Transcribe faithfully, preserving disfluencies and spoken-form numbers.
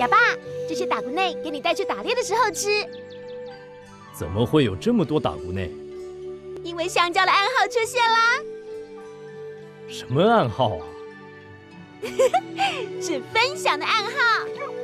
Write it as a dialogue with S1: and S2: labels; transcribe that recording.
S1: 哑巴，这些打谷内给你带去打猎的时候吃。
S2: 怎么会有这么多打谷内？
S1: 因为香蕉的暗号出现啦。
S2: 什么暗号啊？
S1: 是分享的暗号。